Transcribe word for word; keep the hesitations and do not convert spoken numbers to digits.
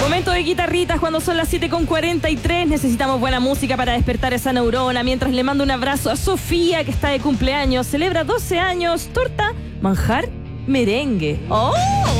Momento de guitarritas cuando son las siete con cuarenta y tres. Necesitamos buena música para despertar esa neurona. Mientras le mando un abrazo a Sofía, que está de cumpleaños. Celebra doce años. Torta, manjar, merengue. ¡Oh!